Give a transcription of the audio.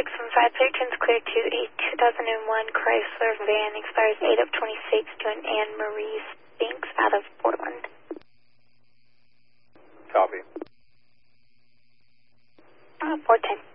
615, patrons clear to a 2001 Chrysler van, expires 8 of 26 to an Anne Marie Spinks out of Portland. Copy. 410.